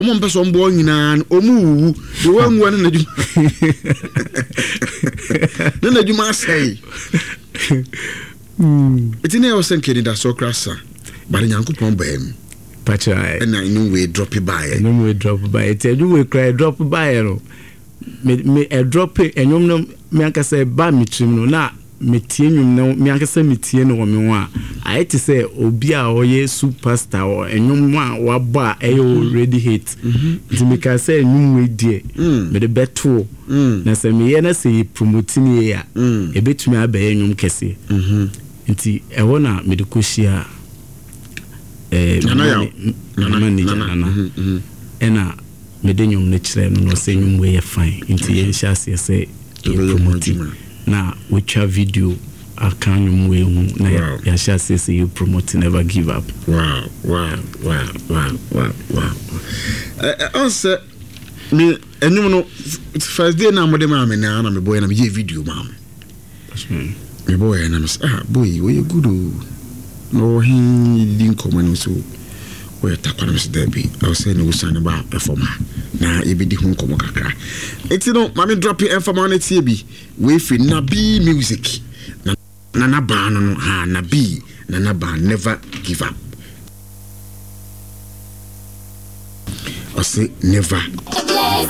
mo mpe so mbo nyina omu de wanwa na djuma na djuma sai etine o senkeni da sokrasa bari nyankopon baem pacha na inu we drop by etedu we cry drop by no me drop enyom no me ankasa ba mitrim no na metie nyum no me ankasa metie no me ho a ayete say obi a oye superstar o enyom a waba e already hit me ka say nyum we die me de beto na say me ye na say promoting ye a e betumi abaye nyum kese nti e wona me de koshia nana ena me de nyum ne kire no say nyum we ye fine nti ye nhyase say promoting na which video akanyum we hu na ya sha say you promote never give up. Wow. Answer me enyum no first day na mo de ma me na me boy na me video ma me boy na me boy we good no he din come so we takwana me there be I was saying we stand ba performer na e be di hu komo kakra eti no ma me drop information bi we fi Nabi music na ba no ha Nabi na ba never give up I say never